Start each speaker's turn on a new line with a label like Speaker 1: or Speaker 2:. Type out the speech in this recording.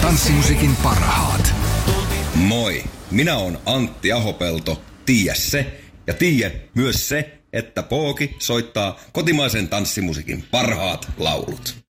Speaker 1: tanssimusiikin parhaat.
Speaker 2: Moi, minä oon Antti Ahopelto, tiedä se, ja tiedä myös se, että Pooki soittaa kotimaisen tanssimusiikin parhaat laulut.